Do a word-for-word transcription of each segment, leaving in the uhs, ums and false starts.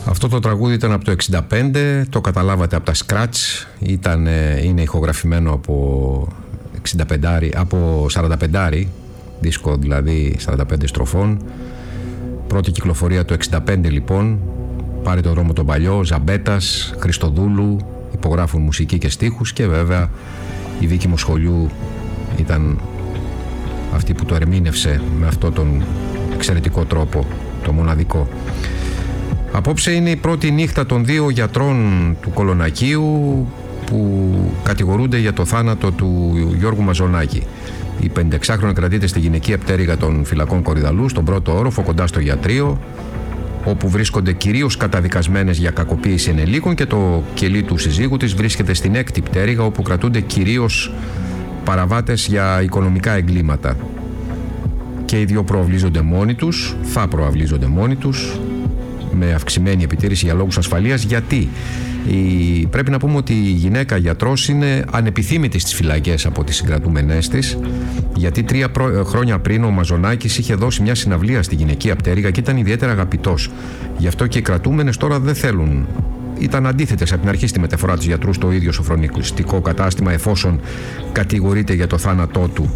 Αυτό το τραγούδι ήταν από το εξήντα πέντε, το καταλάβατε από τα Scratch, ήταν, είναι ηχογραφημένο από, εξήντα πέντε, από σαράντα πέντε δίσκο, δηλαδή σαράντα πέντε στροφών. Πρώτη κυκλοφορία το εξήντα πέντε λοιπόν, πάρε το δρόμο τον παλιό, Ζαμπέτας, Χριστοδούλου, υπογράφουν μουσική και στίχους, και βέβαια η Βίκη Μοσχολιού ήταν αυτή που το ερμήνευσε με αυτόν τον εξαιρετικό τρόπο, το μοναδικό. Απόψε είναι η πρώτη νύχτα των δύο γιατρών του Κολονακίου που κατηγορούνται για το θάνατο του Γιώργου Μαζονάκη. Η πενηνταεξάχρονη κρατείται στη γυναικεία πτέρυγα των φυλακών Κορυδαλού, στον πρώτο όροφο κοντά στο ιατρείο, όπου βρίσκονται κυρίως καταδικασμένες για κακοποίηση ενηλίκων, και το κελί του συζύγου της βρίσκεται στην έκτη πτέρυγα, όπου κρατούνται κυρίως παραβάτες για οικονομικά εγκλήματα. Και οι δύο προαυλίζονται μόνοι τους, θα προαυλίζονται μόνοι τους, με αυξημένη επιτήρηση για λόγους ασφαλείας. Γιατί η... πρέπει να πούμε ότι η γυναίκα γιατρός είναι ανεπιθύμητη στις φυλακές από τις συγκρατούμενές της, γιατί τρία προ... χρόνια πριν ο Μαζονάκης είχε δώσει μια συναυλία στη γυναικεία πτέρυγα και ήταν ιδιαίτερα αγαπητός. Γι' αυτό και οι κρατούμενες τώρα δεν θέλουν, ήταν αντίθετες από την αρχή στη μεταφορά της γιατρού στο ίδιο σοφρονιστικό κατάστημα, εφόσον κατηγορείται για το θάνατό του.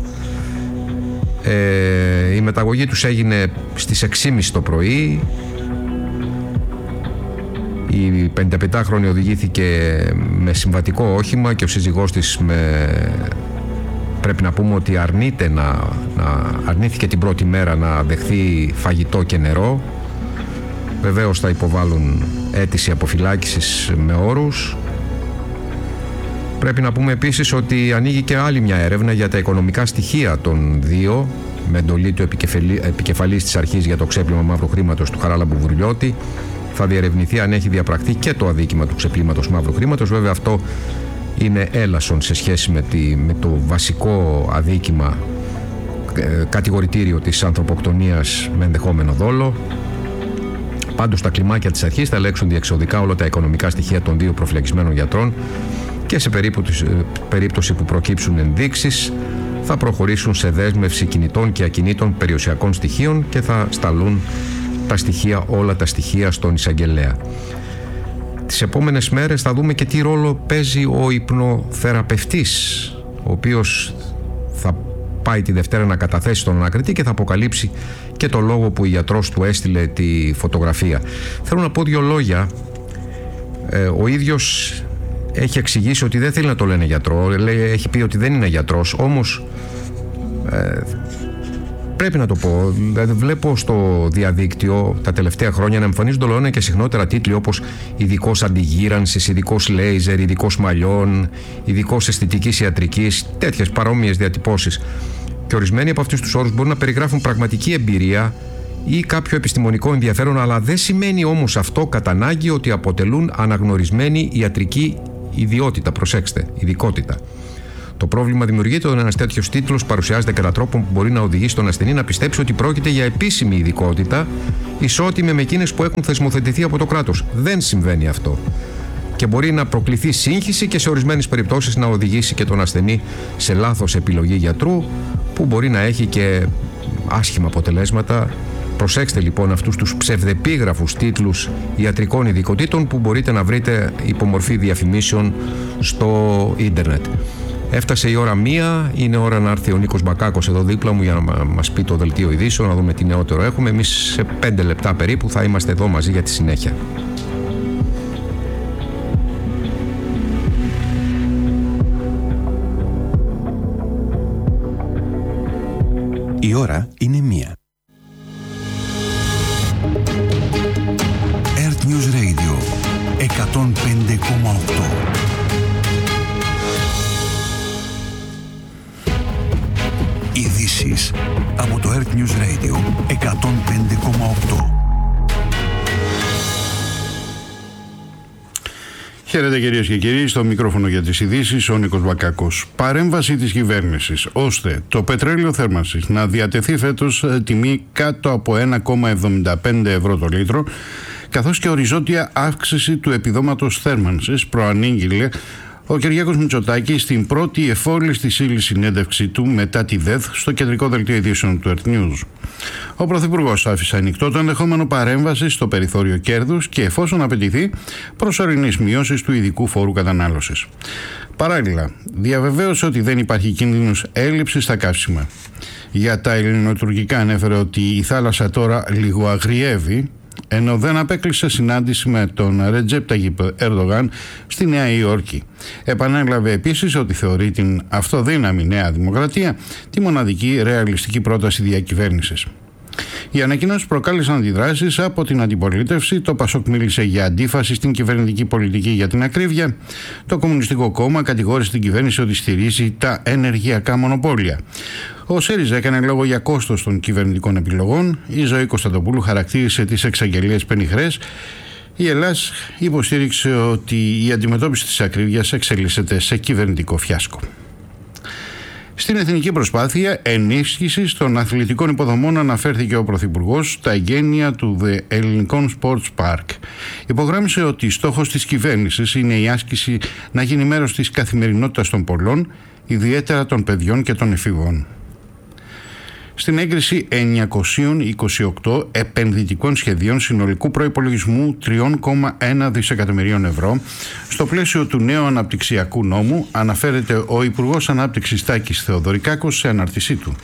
Ε, η μεταγωγή τους έγινε στις έξι και μισή το πρωί. Η πενηνταπεντάχρονη οδηγήθηκε με συμβατικό όχημα και ο σύζυγός της με... πρέπει να πούμε ότι αρνείται να... να αρνήθηκε την πρώτη μέρα να δεχθεί φαγητό και νερό. Βεβαίως θα υποβάλουν αίτηση αποφυλάκησης με όρους. Πρέπει να πούμε επίσης ότι ανοίγει και άλλη μια έρευνα για τα οικονομικά στοιχεία των δύο, με εντολή του επικεφαλής της αρχής για το ξέπλυμα μαύρου χρήματος του Χαράλαμπου Βουρλιώτη. Θα διερευνηθεί αν έχει διαπραχθεί και το αδίκημα του ξεπλήματος μαύρου χρήματος. Βέβαια αυτό είναι έλασον σε σχέση με, τη, με το βασικό αδίκημα, ε, κατηγορητήριο της ανθρωποκτονίας με ενδεχόμενο δόλο. Πάντως στα κλιμάκια της αρχής θα ελέγξουν διεξοδικά όλα τα οικονομικά στοιχεία των δύο προφυλακισμένων γιατρών, και σε περίπτωση που προκύψουν ενδείξεις θα προχωρήσουν σε δέσμευση κινητών και ακινήτων περιουσιακών στοιχείων και θα σταλούν τα στοιχεία, όλα τα στοιχεία στον εισαγγελέα. Τις επόμενες μέρες θα δούμε και τι ρόλο παίζει ο υπνοθεραπευτής, ο οποίος θα πάει τη Δευτέρα να καταθέσει τον ανακριτή και θα αποκαλύψει και το λόγο που η γιατρός του έστειλε τη φωτογραφία. Θέλω να πω δύο λόγια. Ε, ο ίδιος έχει εξηγήσει ότι δεν θέλει να το λένε γιατρό, λέει, έχει πει ότι δεν είναι γιατρός, όμως ε, πρέπει να το πω, δηλαδή βλέπω στο διαδίκτυο τα τελευταία χρόνια να εμφανίζονται όλο ένα και συχνότερα τίτλοι όπως ειδικός αντιγύρανσης, ειδικός λέιζερ, ειδικός μαλλιών, ειδικός αισθητικής ιατρικής, τέτοιες παρόμοιες διατυπώσεις. Και ορισμένοι από αυτούς τους όρους μπορούν να περιγράφουν πραγματική εμπειρία ή κάποιο επιστημονικό ενδιαφέρον, αλλά δεν σημαίνει όμως αυτό κατά ανάγκη ότι αποτελούν αναγνωρισμένη ιατρική ιδιότητα. Προσέξτε, ειδικότητα. Το πρόβλημα δημιουργείται όταν ένας τέτοιος τίτλος παρουσιάζεται κατά τρόπο που μπορεί να οδηγήσει τον ασθενή να πιστέψει ότι πρόκειται για επίσημη ειδικότητα, ισότιμη με εκείνες που έχουν θεσμοθετηθεί από το κράτος. Δεν συμβαίνει αυτό. Και μπορεί να προκληθεί σύγχυση και σε ορισμένες περιπτώσεις να οδηγήσει και τον ασθενή σε λάθος επιλογή γιατρού, που μπορεί να έχει και άσχημα αποτελέσματα. Προσέξτε λοιπόν αυτούς τους ψευδεπίγραφους τίτλους ιατρικών ειδικοτήτων που μπορείτε να βρείτε υπό μορφή διαφημίσεων στο ίντερνετ. Έφτασε η ώρα μία, είναι ώρα να έρθει ο Νίκος Μπακάκος εδώ δίπλα μου για να μας πει το δελτίο ειδήσεων, να δούμε τι νεότερο έχουμε. Εμείς σε πέντε λεπτά περίπου θα είμαστε εδώ μαζί για τη συνέχεια. Η ώρα είναι μία. Earth News Radio εκατόν πέντε κόμμα οκτώ. Ειδήσεις από το Earth News Radio εκατόν πέντε κόμμα οκτώ. Χαίρετε κυρίες και κύριοι, στο μικρόφωνο για τις ειδήσεις ο Νίκος Μπακάκος. Παρέμβαση της κυβέρνησης ώστε το πετρέλαιο θέρμανσης να διατεθεί φέτος τιμή κάτω από ένα κόμμα εβδομήντα πέντε ευρώ το λίτρο, καθώς και οριζόντια αύξηση του επιδόματος θέρμανσης, προανήγγειλε Ο Κυριάκος Μητσοτάκης στην πρώτη εφόλης της ύλης συνέντευξη του μετά τη ΔΕΘ στο κεντρικό δελτίο ειδήσεων του Earth News. Ο Πρωθυπουργός άφησε ανοιχτό το ενδεχόμενο παρέμβαση στο περιθώριο κέρδους και, εφόσον απαιτηθεί, προσωρινής μείωσης του ειδικού φόρου κατανάλωσης. Παράλληλα, διαβεβαίωσε ότι δεν υπάρχει κίνδυνος έλλειψης στα καύσιμα. Για τα ελληνοτουρκικά ανέφερε ότι η θάλασσα τώρα λίγο αγριεύει, ενώ δεν απέκλεισε συνάντηση με τον Ρετζέπ Ταγιπ Ερντογάν στη Νέα Υόρκη. Επανέλαβε επίσης ότι θεωρεί την αυτοδύναμη Νέα Δημοκρατία τη μοναδική ρεαλιστική πρόταση διακυβέρνησης. Οι ανακοινώσεις προκάλεσαν αντιδράσεις από την αντιπολίτευση. Το ΠΑΣΟΚ μίλησε για αντίφαση στην κυβερνητική πολιτική για την ακρίβεια. Το Κομμουνιστικό Κόμμα κατηγόρησε την κυβέρνηση ότι στηρίζει τα ενεργειακά μονοπόλια. Ο ΣΥΡΙΖΑ έκανε λόγο για κόστος των κυβερνητικών επιλογών. Η Ζωή Κωνσταντοπούλου χαρακτήρισε τις εξαγγελίες πενιχρές. Η Ελλάς υποστήριξε ότι η αντιμετώπιση της ακρίβειας εξελίσσεται σε κυβερνητικό φιάσκο. Στην εθνική προσπάθεια ενίσχυσης των αθλητικών υποδομών αναφέρθηκε ο Πρωθυπουργός στα εγγένεια του Ελληνικών Sports Park. Υπογράμμισε ότι στόχος της κυβέρνησης είναι η άσκηση να γίνει μέρος της καθημερινότητας των πολλών, ιδιαίτερα των παιδιών και των εφηβών. Στην έγκριση εννιακόσια είκοσι οκτώ επενδυτικών σχεδίων συνολικού προϋπολογισμού τρία κόμμα ένα δισεκατομμυρίων ευρώ στο πλαίσιο του νέου αναπτυξιακού νόμου, αναφέρεται ο Υπουργός Ανάπτυξης Τάκης Θεοδωρικάκος σε ανάρτησή του.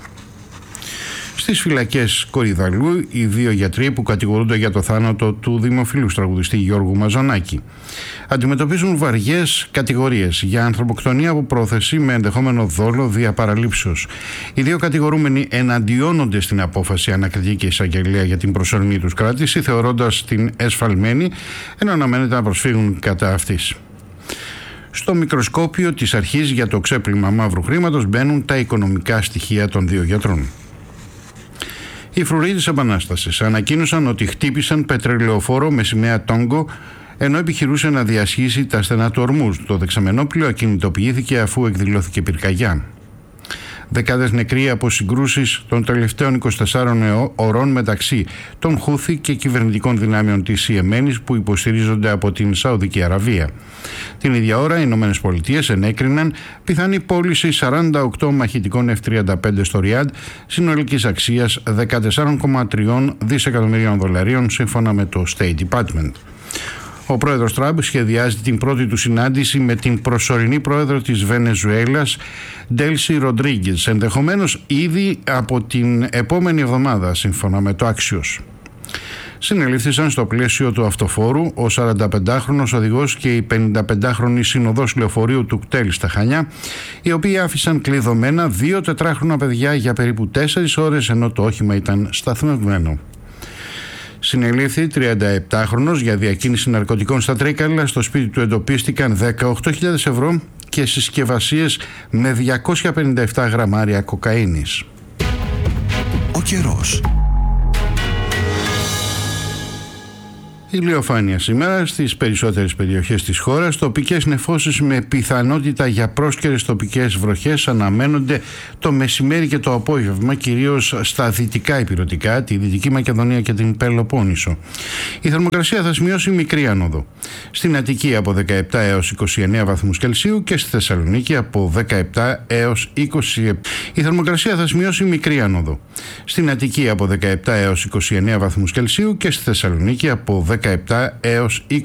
Στις φυλακές Κορυδαλλού, οι δύο γιατροί που κατηγορούνται για το θάνατο του δημοφιλούς τραγουδιστή Γιώργου Μαζονάκη αντιμετωπίζουν βαριές κατηγορίες για ανθρωποκτονία από πρόθεση με ενδεχόμενο δόλο δια παραλήψεως. Οι δύο κατηγορούμενοι εναντιώνονται στην απόφαση ανακριτική και εισαγγελία για την προσωρινή τους κράτηση, θεωρώντας την εσφαλμένη, ενώ αναμένεται να προσφύγουν κατά αυτής. Στο μικροσκόπιο της αρχής για το ξέπλυμα μαύρου χρήματος μπαίνουν τα οικονομικά στοιχεία των δύο γιατρών. Οι φρουροί της Επανάστασης ανακοίνωσαν ότι χτύπησαν πετρελαιοφόρο με σημαία Τόγκο ενώ επιχειρούσε να διασχίσει τα στενά του Ορμούζ. Το δεξαμενόπλαιο ακινητοποιήθηκε αφού εκδηλώθηκε πυρκαγιά. Δεκάδες νεκροί από συγκρούσεις των τελευταίων είκοσι τεσσάρων ωρών μεταξύ των Χούθη και κυβερνητικών δυνάμεων της Ιεμένης που υποστηρίζονται από την Σαουδική Αραβία. Την ίδια ώρα οι Ηνωμένες Πολιτείες ενέκριναν πιθανή πώληση σαράντα οκτώ μαχητικών εφ τριάντα πέντε στο Ριάντ συνολικής αξίας δεκατέσσερα κόμμα τρία δισεκατομμυρίων δολαρίων σύμφωνα με το State Department. Ο πρόεδρος Τραμπ σχεδιάζει την πρώτη του συνάντηση με την προσωρινή πρόεδρο της Βενεζουέλας, Ντέλσι Ροντρίγκες, ενδεχομένως ήδη από την επόμενη εβδομάδα, σύμφωνα με το Axios. Συνελήφθησαν στο πλαίσιο του αυτοφόρου ο σαρανταπεντάχρονος οδηγός και η πενηνταπεντάχρονη συνοδός λεωφορείου του κτέλ στα Χανιά, οι οποίοι άφησαν κλειδωμένα δύο τετράχρονα παιδιά για περίπου τέσσερις ώρες ενώ το όχημα ήταν σταθμευμένο. Συνελήφθη τριανταεπτάχρονος για διακίνηση ναρκωτικών στα Τρίκαλα. Στο σπίτι του εντοπίστηκαν δεκαοκτώ χιλιάδες ευρώ και συσκευασίες με διακόσια πενήντα επτά γραμμάρια κοκαίνης. Ο καιρός. Ηλιοφάνεια σήμερα στις περισσότερες περιοχές της χώρας. Τοπικές νεφώσεις με πιθανότητα για πρόσκαιρες τοπικές βροχές αναμένονται το μεσημέρι και το απόγευμα, κυρίως στα δυτικά ηπειρωτικά, τη Δυτική Μακεδονία και την Πελοπόννησο. Η θερμοκρασία θα σημειώσει μικρή άνοδο. Στην Αττική από δεκαεπτά έως είκοσι εννέα βαθμούς Κελσίου και στη Θεσσαλονίκη από δεκαεπτά έως είκοσι επτά. Η θερμοκρασία θα σημειώσει μικρή άνοδο. Στην Αττική από δεκαεπτά έως είκοσι εννέα βαθμούς Κελσίου και στη Θεσσαλονίκη από δεκαεπτά έως είκοσι